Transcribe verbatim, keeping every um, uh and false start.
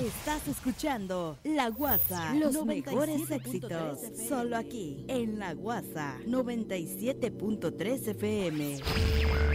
Estás escuchando La Guasa, los mejores éxitos, solo aquí, en La Guasa, noventa y siete punto tres F M.